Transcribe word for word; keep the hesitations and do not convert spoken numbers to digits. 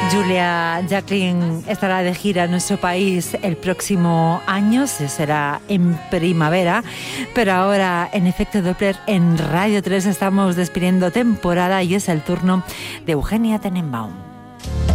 Julia Jacqueline estará de gira en nuestro país el próximo año, se será en primavera, pero ahora en Efecto Doppler en Radio tres estamos despidiendo temporada y es el turno de Eugenia Tenenbaum.